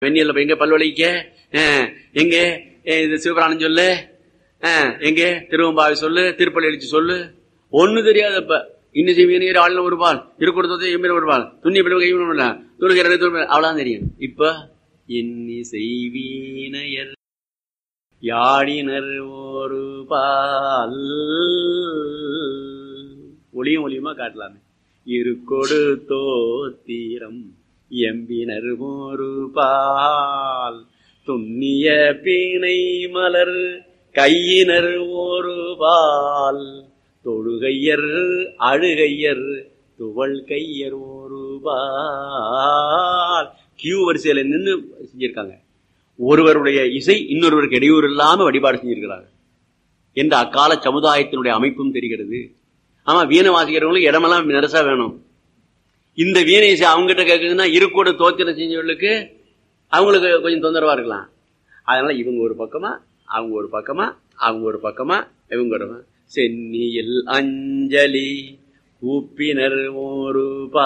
வெந்நியல்ல எங்க பல்வழிக்க எங்க இது சிவபிராணம் சொல்லு, எங்க திருவம்பாவை சொல்லு, திருப்பள்ளி எழுச்சி சொல்லு. ஒண்ணு தெரியாதப்ப இன்னும் செய்வீங்க ஆளுநர் ஒருபால் இருக்கிறத எம்பின ஒருபால் துண்ணி துணுகிற அவ்வளவுதான் தெரியும். இப்ப இன்னி செய்வீனையர் யாழினர் ஒரு பால் ஒளியும் ஒளியுமா காட்டலாமே. இருக்கொடு தோத்திரம் எம்பினர் ஒரு பால் துண்ணிய பீனை மலர் கையினர் ஒரு பால் தொழுகையர் அழுகையர் துவள் கையர் ஒரு பால். கியூ வரிசையில நின்று செஞ்சிருக்காங்க. ஒருவருடைய இசை இன்னொருவருக்கு இடையூறு இல்லாம வழிபாடு செஞ்சிருக்கிறாங்க என்ற அக்கால சமுதாயத்தினுடைய அமைப்பும் தெரிகிறது. ஆமா, வீணை வாசிக்கிறவங்களுக்கு இடமெல்லாம் நெரசா வேணும். இந்த வீணை இசை அவங்ககிட்ட கேட்குதுன்னா இருக்கோட தோத்திரம் செஞ்சவர்களுக்கு அவங்களுக்கு கொஞ்சம் தொந்தரவா இருக்கலாம். அதனால இவங்க ஒரு பக்கமா அவங்க ஒரு பக்கமா அவங்க ஒரு பக்கமா இவங்க ஒரு சென்னியில் அஞ்சலி கூப்பினர் ஒரு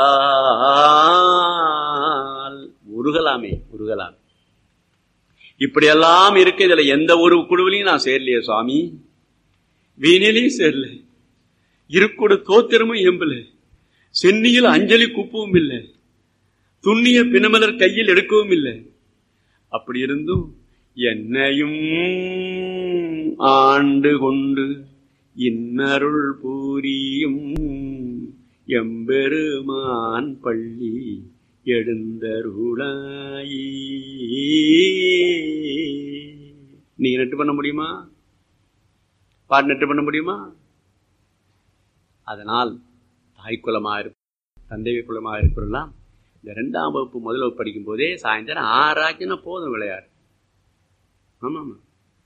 பால். உருகலாமே உருகலாமே. இப்படியெல்லாம் இருக்கு. இதுல எந்த ஒரு குழுவிலையும் நான் சேரலையே சுவாமி, வீணிலையும் சேரல, இருக்கோட தோத்திரமும் எம்பல, சென்னியில் அஞ்சலி கூப்பவும் இல்லை, துண்ணிய பிணமலர் கையில் எடுக்கவும் இல்லை. அப்படி இருந்தும் என்னையும் ஆண்டு கொண்டு இன்னருள் பூரியும் எம்பெருமான் பள்ளி எழுந்தருளாயி. நீங்க நெட்டு பண்ண முடியுமா? பாட்டு நெட்டு பண்ண முடியுமா? அதனால் தாய்க்குலமாக இருப்ப தந்தை குலமாக இருப்பதெல்லாம் இந்த 2ஆம் வகுப்பு முதல் வகுப்பு படிக்கும் போதே சாயந்தரம் 6 ஆச்சுன்னா போதும் விளையாடு. ஆமா ஆமா,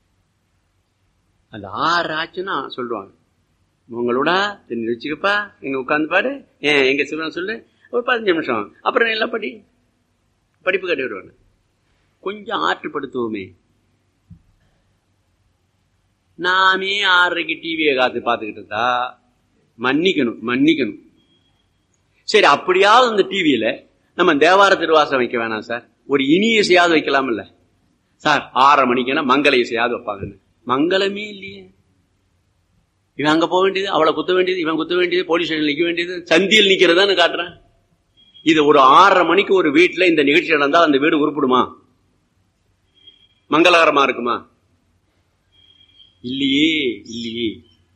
அந்த 6 ஆச்சுன்னா சொல்லுவாங்க, உங்களோட தெரிஞ்சு வச்சுக்கப்பா, எங்க உட்காந்து பாரு, எங்க சிவன் சொல்லு, ஒரு 15 நிமிஷம், அப்புறம் எல்லாம் படிப்பு கட்டி விடுவாங்க. கொஞ்சம் ஆற்றுப்படுத்துவோமே. நாமே 6:30க்கு டிவியை பார்த்துக்கிட்டு இருந்தா மன்னிக்கணும். சரி, அப்படியாவது அந்த டிவியில நம்ம தேவார திருவாசம் வைக்க வேணாம் சார், ஒரு இனிய இசையாவது வைக்கலாம் இல்ல சார். 6:30 மணிக்குன்னா மங்கள இசையாவது வைப்பாங்கன்னு. மங்களமே இல்லையே. இவன் அங்க போக வேண்டியது, அவளை குத்த வேண்டியது, இவன் குத்த வேண்டியது, போலீஸ் ஸ்டேஷன் நிக்க வேண்டியது, சந்தியில் நிக்கிறதான்னு காட்டுறேன். இது ஒரு 6:30 மணிக்கு ஒரு வீட்டுல இந்த நிகழ்ச்சி நடந்தால் அந்த வீடு உருப்பிடுமா? மங்களகரமா இருக்குமா? இல்லையே இல்லையே.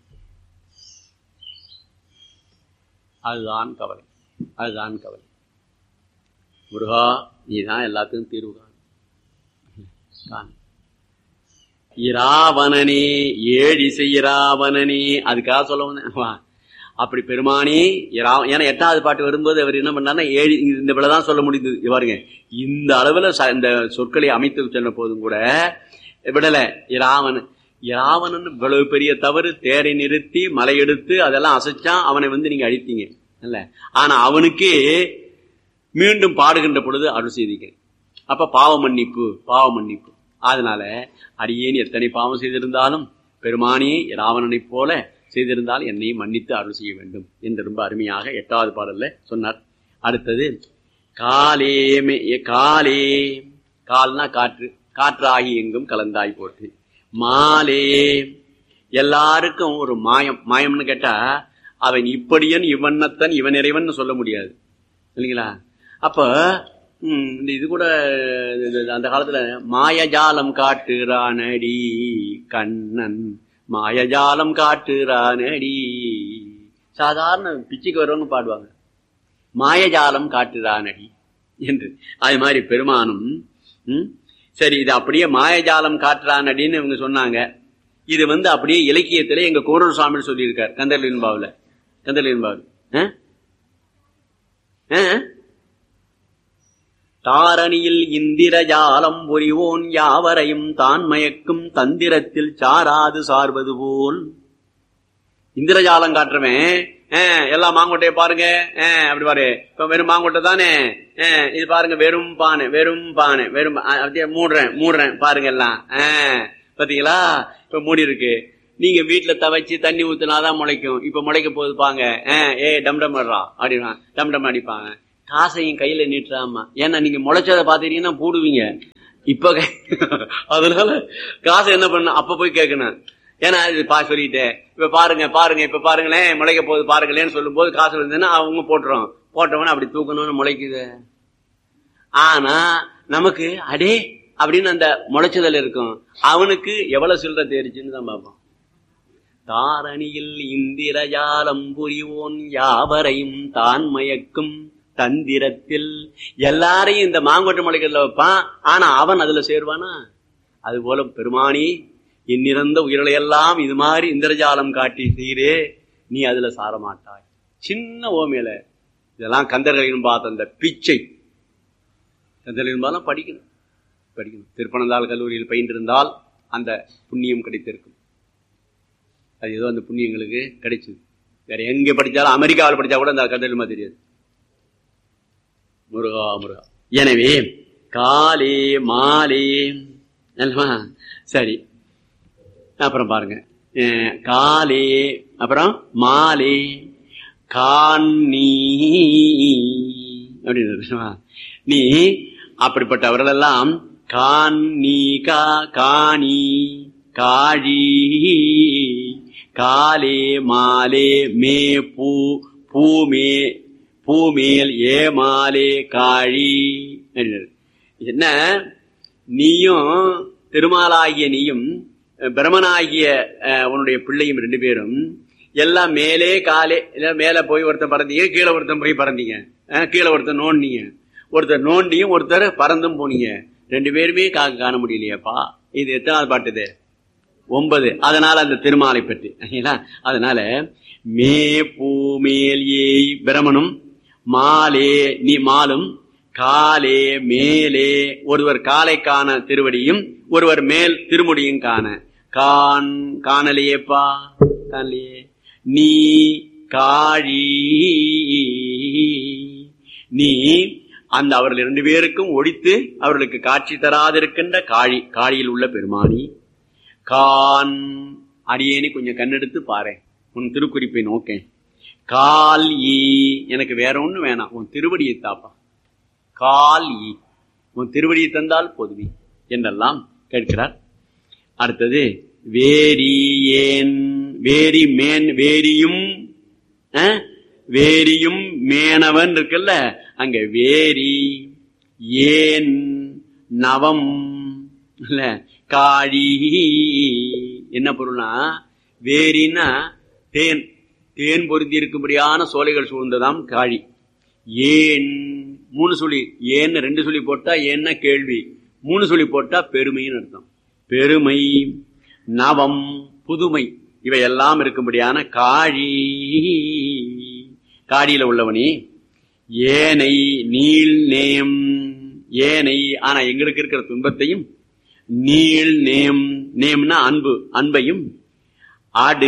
அதுதான் கவலை, அதுதான் கவலை. முருகா, நீதான் எல்லாத்துக்கும் தீர்வு காண். இராவணனே ஏழிசை இராவணனே, அதுக்காக சொல்ல வந்தேன். அப்படி பெருமானே ஏன்னா 8வது பாட்டு வரும்போது அவர் என்ன பண்ணாருன்னா இந்த விடதான் சொல்ல முடியுது. பாருங்க, இந்த அளவுல இந்த சொற்களை அமைத்து சொன்ன போதும் கூட விடல. இராவணன் இவ்வளவு பெரிய தவறு, தேரை நிறுத்தி மலை எடுத்து அதெல்லாம் அசைச்சான், அவனை நீங்க அழித்தீங்க இல்ல. ஆனா அவனுக்கே மீண்டும் பாடுகின்ற பொழுது அருள் செய்தீங்க. அப்ப பாவ மன்னிப்பு. அதனால அடியேன் எத்தனை பாவம் செய்திருந்தாலும் பெருமானே ராவணனை போல செய்திருந்தால் என்னை மன்னித்து அருள் செய்ய வேண்டும் என்று ரொம்ப அருமையாக 8வது பாடல்ல சொன்னார். அடுத்தது காலே கால்னா காற்று, காற்றாகி எங்கும் கலந்தாய் போட்டு. மாலே, எல்லாருக்கும் ஒரு மாயம்னு கேட்டா அவன் இப்படியன் இவன்னத்தன் இவன் இறைவன் சொல்ல முடியாது இல்லைங்களா. அப்ப இந்த இது கூட அந்த காலத்துல மாயஜாலம் காட்டுறானடி கண்ணன், மாயஜாலம் காட்டுறானடி. சாதாரண பிச்சுக்கு வரவங்க பாடுவாங்க மாயஜாலம் காட்டுறானடி என்று. அது மாதிரி பெருமானும் சரி, இது அப்படியே மாயஜாலம் காட்டுறானடின்னு இவங்க சொன்னாங்க. இது அப்படியே இலக்கியத்திலே எங்க கோரூர் சுவாமி சொல்லியிருக்கார் கந்தர்லின்பாவுல. தாரணியில் இந்திரஜாலம் புரிவோன் யாவரையும் தான் மயக்கும் தந்திரத்தில் சாராது சார்வது போல். இந்திரஜாலம் காட்டுறவன் எல்லாம் மாங்கொட்டைய பாருங்க, அப்படி பாரு, இப்ப வெறும் மாங்கொட்டை தானே, இது பாருங்க வெறும் பானை வெறும் அப்படியே மூடுறேன் பாருங்க எல்லாம் பாத்தீங்களா. இப்ப மூடி இருக்கு, நீங்க வீட்டுல தவச்சு தண்ணி ஊத்துனாதான் முளைக்கும். இப்ப முளைக்க போகுது பாங்க, டம் டம் அடிப்பாங்க. காசையும் கையில நீட்டுறாமா. ஏன்னா நீங்க முளைச்சதை பாத்துட்டீங்கன்னா போடுவீங்க. இப்ப அதனால காசை என்ன பண்ண அப்ப போய் கேட்கணும். ஏன்னா இது சொல்லிட்டேன், இப்ப பாருங்க பாருங்க இப்ப பாருங்களேன் முளைக்க போகுது பாருங்களேன்னு சொல்லும் போது காசு இருந்ததுன்னா அவங்க போட்டுறோம். போட்டவன அப்படி தூக்கணும்னு முளைக்குது. ஆனா நமக்கு அடே அப்படின்னு அந்த முளைச்சதல் இருக்கும். அவனுக்கு எவ்வளவு சில்லறை தேடிச்சுன்னு தான் பார்ப்போம். தாரணியில் இந்திரஜாலம் புரிவோன் யாவரையும் தான் மயக்கும் தந்திரத்தில். எல்லாரையும் இந்த மாங்கொட்டை முளைக்கல வைப்பான். ஆனா அவன் அதுல சேருவானா? அது போல பெருமானி இன்னிறந்த உயிர்களையெல்லாம் இது மாதிரி இந்திரஜாலம் காட்டி செய்கிறே, நீ அதுல சாரமாட்டாய். சின்ன ஓமையில இதெல்லாம் கந்தர்களின் பார்த்த அந்த பிச்சை. கந்தர்களின் பார்த்தா படிக்கணும் படிக்கணும். திருப்பனந்தாள் கல்லூரியில் பயின்றிருந்தால் அந்த புண்ணியம் கிடைத்திருக்கும். அது ஏதோ அந்த புண்ணியங்களுக்கு கிடைச்சது. வேற எங்க படிச்சாலும், அமெரிக்காவில் படிச்சா கூட அந்த கந்தர்மா தெரியாது. முருகா முருகா. எனவே காலே மாலே சரி. அப்புறம் பாருங்க, காலே அப்புறம் மாலே காணி அப்படின்னு. நீ அப்படிப்பட்டவர்கள் எல்லாம் காணி காணி காழி காலே மாலே மே பூ பூமே பூமேல் ஏமாலே காழி. என்ன நீயும் திருமாலாகிய நீயும் பிரமனாகிய உன்னுடைய பிள்ளையும் ரெண்டு பேரும் எல்லாம் மேலே காலே மேல போய் ஒருத்தன் பறந்தீங்க, கீழே ஒருத்தன் போய் பறந்தீங்க, கீழே ஒருத்தர் நோண்டிங்க, ஒருத்தர் நோண்டியும் ஒருத்தர் பறந்தும் போனீங்க. ரெண்டு பேருமே காண முடியலையாப்பா. இது எத்தனாவது பாட்டுது? 9. அதனால அந்த திருமாலை பற்றி. அதனால மே பூமேல் ஏய் பிரமனும் மாலே நீ மாலும் காலே மேலே ஒருவர் காலை காண திருவடியும் ஒருவர் மேல் திருமுடியும் காண காணலையேப்பா காணலையே. நீ காழி நீ அந்த அவர்கள் 2 பேருக்கும் ஒழித்து அவர்களுக்கு காட்சி தராதிருக்கின்ற காழி காழியில் உள்ள பெருமானி கான் அடியேனி கொஞ்சம் கண்ணெடுத்து பாரு, உன் திருக்குறிப்பை நோக்கேன். கால் ஈ எனக்கு வேற ஒண்ணு வேணாம், உன் திருவடியை தாப்பா. கால் ஈ உன் திருவடியை தந்தால் போதுவி என்றெல்லாம் கேட்கிறார். அடுத்தது வேரி ஏன் வேரி மேன் வேரியும் வேரியும் மேனவன் இருக்குல்ல, அங்க வேரி ஏன் நவம் இல்ல காழி. என்ன பொருள்னா வேரின்னா தேன், தேன் பொருந்தி இருக்கும்படியான சோலைகள் சூழ்ந்ததாம் காழி. ஏன் 3 சொல்லி, ஏன்னு 2 சொல்லி போட்டா ஏன்னா கேள்வி, 3 சொல்லி போட்டா பெருமைன்னு அர்த்தம். பெருமை நவம் புதுமை இவையெல்லாம் இருக்கும்படியான காழி. காழியில உள்ளவனே ஏனை நீள் நேம் ஏனை, ஆனா எங்களுக்கு இருக்கிற துன்பத்தையும் நீள் நேம் நேம்னா அன்பு அன்பையும் ஆடு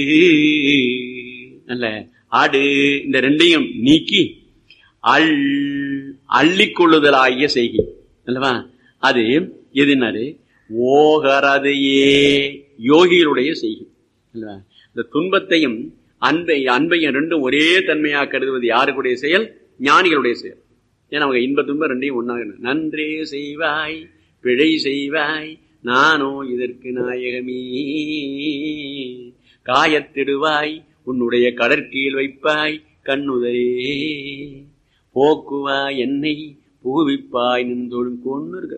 அல்ல ஆடு இந்த 2ஐயும் நீக்கி அள்ளிக்கொள்ளுதலாகிய செய்கை அல்லவா. அது எதுனாரு ஓகரது ஏ யோகிகளுடைய செய்கை அல்லவா. இந்த துன்பத்தையும் அன்பையும் ரெண்டும் ஒரே தன்மையாக கருதுவது யாருக்குடைய செயல்? ஞானிகளுடைய செயல். ஏன்னா அவங்க இன்ப துன்பம் 2ஐயும் ஒன்னாக நன்றே செய்வாய் பிழை செய்வாய் நானோ இதற்கு நாயகமே காயத்திடுவாய் உன்னுடைய கடற்கீழ் வைப்பாய் கண்ணுதரே போக்குவாய் என்னை புகுவிப்பாய் நின்றோடும் கொண்டு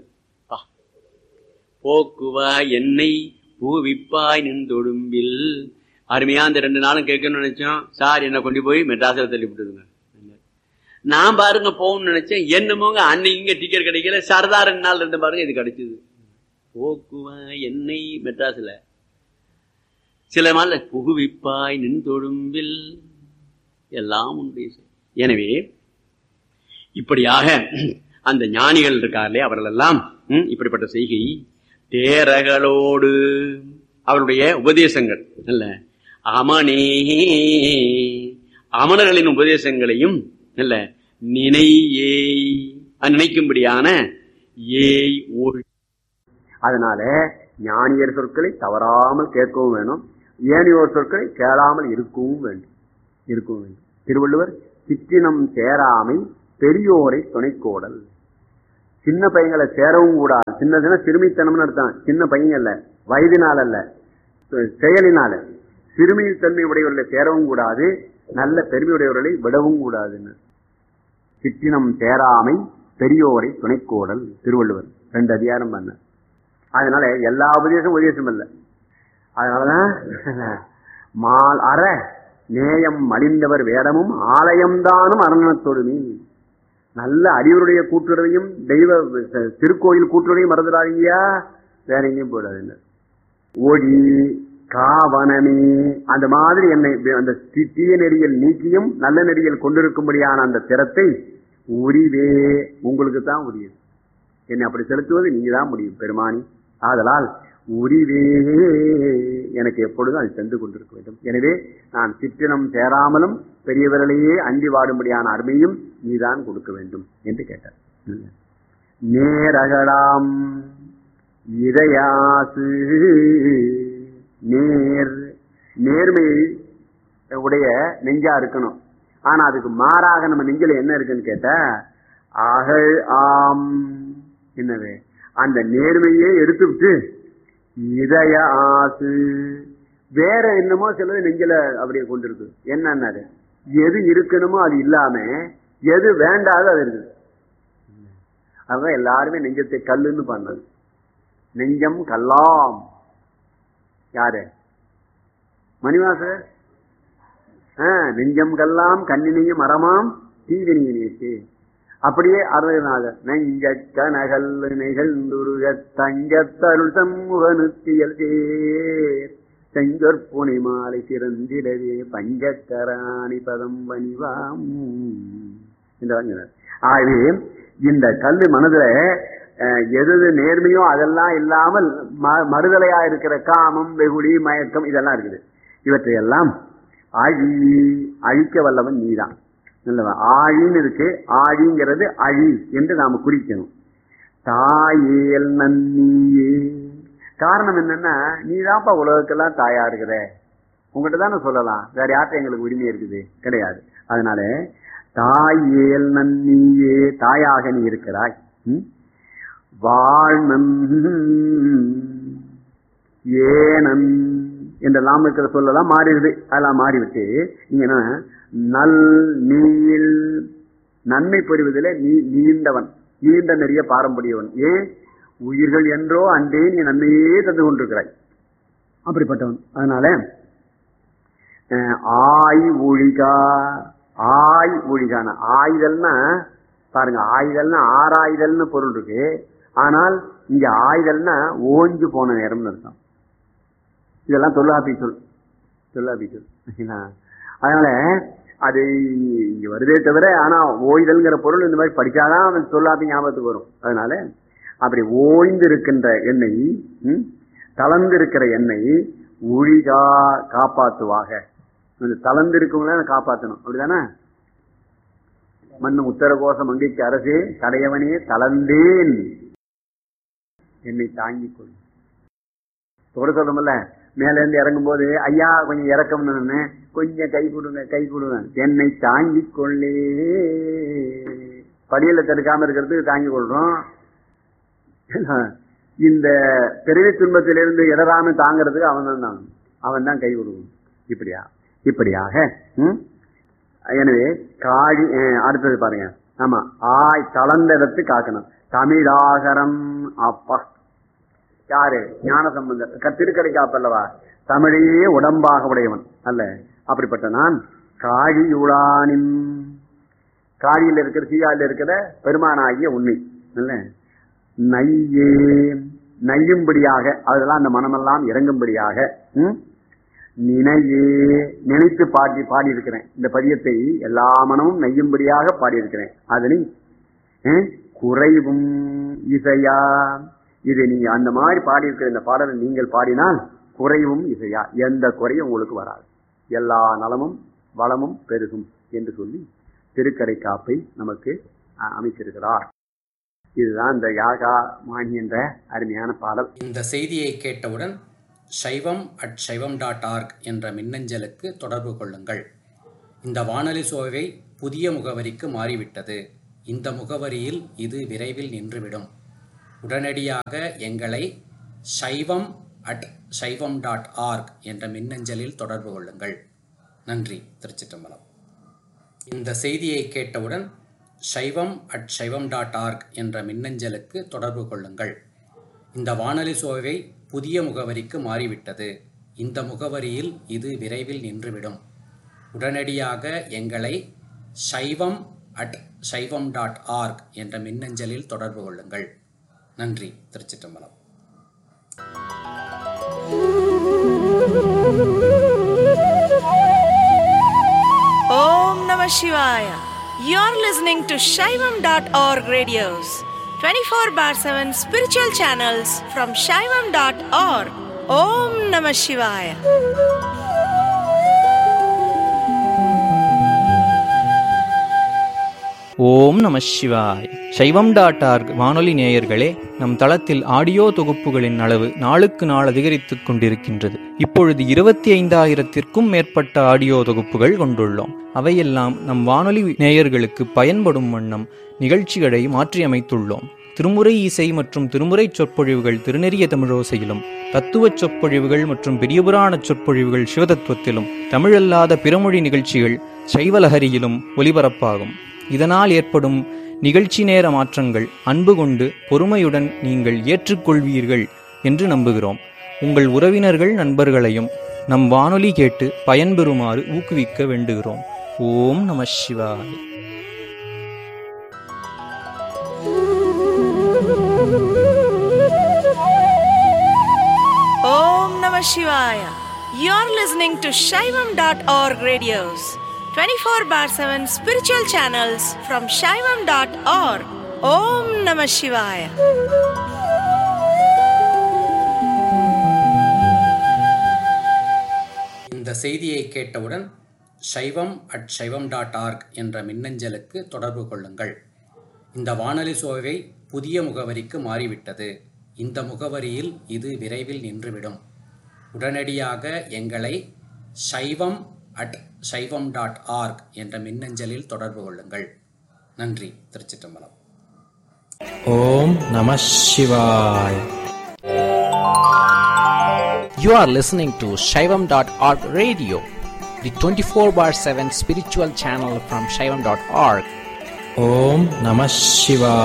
போக்குவாய் என்னை புகுவிப்பாய் நின்றொடும்பில். அருமையா அந்த 2 நாளும் கேட்கணும்னு நினைச்சோம். சார் என்ன கொண்டு போய் மெட்ராஸில் தள்ளி விட்டுதுங்க. நான் பாருங்க போகணும்னு நினைச்சேன். என்னமோங்க அன்னைக்கு டிக்கெட் கிடைக்கல. சரதா 2 நாள் இருந்து பாருங்க இது கிடைச்சது. போக்குவாய் என்னை மெட்ராஸ்ல சில நாள் புகுவிப்பாய் நின்றொடும்பில் எல்லாம் உண்டு. எனவே இப்படியாக அந்த ஞானிகள் இருக்கார்களே அவர்கள் எல்லாம் இப்படிப்பட்ட செய்கை தேரகளோடு அவருடைய உபதேசங்கள் அல்ல அமனே அமனர்களின் உபதேசங்களையும் அல்ல நினைக்கும்படியான ஏய் ஓ. அதனால ஞானியர் சொற்களை தவறாமல் கேட்கவும் வேணும், ஏனையோர் சொற்களை கேளாமல் இருக்கவும் வேண்டும். திருவள்ளுவர் சிற்றினம் சேராமை பெரியோரை துணைக்கோடல். சின்ன பையங்களை சேரவும் கூடாது. சின்ன சிறுமித்தனம்னு அர்த்தம். சின்ன பையன் அல்ல, வயதினால் அல்ல, செயலினால. சிறுமித்தன்மை உடையவர்களை சேரவும் கூடாது, நல்ல பெருமையுடையவர்களை விடவும் கூடாதுன்னு. சிற்றினம் சேராமை பெரியோரை துணைக்கோடல் திருவள்ளுவர் 2 அதிகாரம் பண்ண. அதனால எல்லா உபதேசம் அல்ல. அதனாலதான் மால் அற நேயம் மலிந்தவர் வேடமும் ஆலயம்தானும் அரணத்தொடுமி. நல்ல அறிவருடைய கூட்டுறவையும் தெய்வ திருக்கோயில் கூட்டுறவையும் மறந்துடாதீங்கயா, வேற எங்கேயும் போயிடாது. ஒளி காவனமே அந்த மாதிரி என்னை அந்த தீய நெறியில் நீக்கியும் நல்ல நெறியில் கொண்டிருக்கும்படியான அந்த திறத்தை உரிவே உங்களுக்கு தான் உரியது. என்னை அப்படி செலுத்துவது நீங்க தான் முடியும் பெருமானி. ஆதலால் உரிவே எனக்கு எப்பொழுதும் அது சென்று கொண்டிருக்க வேண்டும். எனவே நான் சிற்றினம் சேராமலும் பெரியவர்களையே அஞ்சி வாடும்படியான அருமையும் நீதான் கொடுக்க வேண்டும் என்று கேட்டார். நேரகலாம் இதயாசு நேர்மை உடைய நெஞ்சா இருக்கணும். ஆனா அதுக்கு மாறாக நம்ம நெஞ்சில என்ன இருக்குன்னு கேட்டா அகழ் ஆம். என்னது அந்த நேர்மையே எடுத்து விட்டு இதய ஆசு வேற என்னமோ சிலது நெஞ்சில அப்படியே கொண்டிருக்கு. என்னன்னாரு எது இருக்கணுமோ அது இல்லாம எது வேண்டாதோ அது இருக்குது. அதுதான் எல்லாருமே நெஞ்சத்தை கல்லுன்னு பண்ணது. நெஞ்சம் கல்லாம் யாரு மணிவாசர். நெஞ்சம் கல்லாம் கண்ணினையும் மரமாம் தீவினியினேச்சு. அப்படியே அருள்நாதர் நெஞ்ச கனகல் நிகழ்ந்துருக தங்கத்தருள் சண்முகனுத்தியல் சேர் செஞ்சொற்புனை மாலை சிறந்திடவே பஞ்சக்கராணி பதம் வணிவாம் என்றார். ஆகவே இந்த கல்லு மனதுல எது நேர்மையோ அதெல்லாம் இல்லாமல் மறுதலையா இருக்கிற காமம் வெகுளி மயக்கம் இதெல்லாம் இருக்குது. இவற்றையெல்லாம் அழிக்க வல்லவன் நீதான். ஆழின்னு இருக்கு, ஆழிங்கிறது அழி என்று நாம குறிக்கணும். தாயேல் நன்னியே காரணம் என்னன்னா நீதான்ப்பா உலகத்துக்கெல்லாம் தாயா இருக்கிற, உங்ககிட்ட தானே சொல்லலாம், வேற யார்ட்ட எங்களுக்கு உரிமை இருக்குது கிடையாது. அதனால தாயேல் நன்னியே தாயாக நீ இருக்கிறாய். வாழ்நன் ஏனன் என்றெல்லாம் இருக்கிற சொல்லலாம் மாறிடுது. அதெல்லாம் மாறிவிட்டு நீங்க என்ன நல் நீள் நன்மை பெறுவதில் நீண்டவன், நீண்ட நிறைய பாரம்பரியவன். ஏன் உயிர்கள் என்றோ அன்றே நீ நன்மையே தந்து கொண்டிருக்கிறாய், அப்படிப்பட்டவன். அதனால ஆய் ஒழிகா ஆய் ஒழிகான ஆயுதல்னா பாருங்க, ஆயுதல்னா ஆராயுதல்னு பொருள் இருக்கு. ஆனால் இங்க ஆயுதல்னா ஓஞ்சு போன நேரம்னு அர்த்தம். இதெல்லாம் தொல்லாபி சொல். அதனால அது இங்க வருதே தவிர ஆனா ஓய்தல்ங்கிற பொருள் இந்த மாதிரி படிச்சாதான் அவன் தொல்லாபி ஞாபகத்துக்கு வரும். அதனால அப்படி ஓய்ந்து இருக்கின்ற எண்ணெய், தளர்ந்து இருக்கிற எண்ணெய் ஒழிகா காப்பாத்துவாக. தளர்ந்து இருக்கவங்கள காப்பாற்றணும், அப்படிதானே? மண்ணும் உத்தர கோஷம் மங்கைக்கு அரசே கடையவனே தளர்ந்தேன் என்னை தாங்கிக் கொள். தொட சொல்றோம்ல, மேல இருந்து இறங்கும் போது ஐயா கொஞ்சம் இறக்கம்னு கொஞ்சம் கை கொடுங்க என்னை தாங்கிக் கொள்ளே. படியில தடுக்காம இருக்கிறதுக்கு தாங்கிக் கொள்றோம். இந்த பிறவி துன்பத்திலிருந்து இடராம தாங்கிறதுக்கு அவன் தான் கை கொடுக்கணும். இப்படியாக எனவே காழி. அடுத்தது பாருங்க, ஆமா ஆய் தளர்ந்த இடத்து காக்கணும். தமிழாகரம் அப்பா யாரு? ஞான சம்பந்தர் திருக்கடை காப்பல்லவா, தமிழையே உடம்பாக உடையவன் அல்ல. அப்படிப்பட்ட நான் காழியுளானின் காழியில் இருக்கிற சீயாவில் இருக்கிற பெருமானாகிய உண்மை அல்ல நையே நையும்படியாக, அதெல்லாம் அந்த மனமெல்லாம் இறங்கும்படியாக நினையே நினைத்து பாடியிருக்கிறேன். இந்த பதியத்தை எல்லா மனமும் நெய்யும்படியாக பாடியிருக்கிறேன். அதனை குறைவும் இசையா, இது நீங்க அந்த மாதிரி பாடியிருக்கிற இந்த பாடலை நீங்கள் பாடினால் குறைவும் இசையா, எந்த குறையும் உங்களுக்கு வராது, எல்லா நலமும் வளமும் பெருகும் என்று சொல்லி திருக்கடை காப்பை நமக்கு அமைச்சிருக்கிறார். இதுதான் இந்த யாகா மாணி என்ற அருமையான பாடல். இந்த செய்தியை கேட்டவுடன் shaivam@shaivam.org என்ற மின்னஞ்சலுக்கு தொடர்பு கொள்ளுங்கள். இந்த வானொலி சோவை புதிய முகவரிக்கு மாறிவிட்டது. இந்த முகவரியில் இது விரைவில் நின்றுவிடும். உடனடியாக எங்களை shaivam@shaivam.org என்ற மின்னஞ்சலில் தொடர்பு கொள்ளுங்கள். நன்றி. திருச்சிற்றம்பலம். இந்த செய்தியை கேட்டவுடன் shaivam@shaivam.org என்ற மின்னஞ்சலுக்கு தொடர்பு கொள்ளுங்கள். இந்த வானொலி சோவை புதிய முகவரிக்கு மாறிவிட்டது. இந்த முகவரியில் இது விரைவில் நின்றுவிடும். உடனடியாக எங்களை shaivam@shaivam.org என்ற மின்னஞ்சலில் தொடர்பு கொள்ளுங்கள். நன்றி. திருச்சிற்றம்பலம். Om Namah Shivaya. You're listening to Shaivam.org radios, 24/7 spiritual channels from Shaivam.org. Om Namah Shivaya. ஓம் நம சிவாய். சைவம்.org வானொலி நேயர்களே, நம் தளத்தில் ஆடியோ தொகுப்புகளின் அளவு நாளுக்கு நாள் அதிகரித்துக் கொண்டிருக்கின்றது. இப்பொழுது 25,000-த்திற்கும் மேற்பட்ட ஆடியோ தொகுப்புகள் கொண்டுள்ளோம். அவையெல்லாம் நம் வானொலி நேயர்களுக்கு பயன்படும் வண்ணம் நிகழ்ச்சிகளை மாற்றியமைத்துள்ளோம். திருமுறை இசை மற்றும் திருமுறை சொற்பொழிவுகள் திருநெறிய தமிழோசையிலும், தத்துவ சொற்பொழிவுகள் மற்றும் பெரியபுராண சொற்பொழிவுகள் சிவதத்துவத்திலும், தமிழல்லாத பிறமொழி நிகழ்ச்சிகள் சைவலஹரியிலும் ஒலிபரப்பாகும். இதனால் ஏற்படும் நிகழ்ச்சி நேர மாற்றங்கள் அன்பு கொண்டு பொறுமையுடன் நீங்கள் ஏற்றுக்கொள்வீர்கள் என்று நம்புகிறோம். உங்கள் உறவினர்கள் நண்பர்களையும் நம் வானொலி கேட்டு பயன்பெறுமாறு ஊக்குவிக்க வேண்டுகிறோம். ஓம் நம சிவாய. Om Namah Shivaya. You're listening to Shaivam.org radios, 24/7 spiritual channels from Shaivam.org. Om Namah Shivaya. இந்த செய்தியை கேட்டவுடன் shaivam@shaivam.org என்ற மின்னஞ்சலுக்கு தொடர்பு கொள்ளுங்கள். இந்த வானொலி சோவை புதிய முகவரிக்கு மாறிவிட்டது. இந்த முகவரியில் இது விரைவில் நின்றுவிடும். உடனடியாக எங்களை shaivam@shaivam.org என்ற மின்னஞ்சலில் தொடர்பு கொள்ளுங்கள். நன்றி. திருச்சிற்றம்பலம். ஓம் நம சிவாய். You are listening to Shaivam.org radio, the 24/7 spiritual channel from Shaivam.org. Om Namah Shivaya.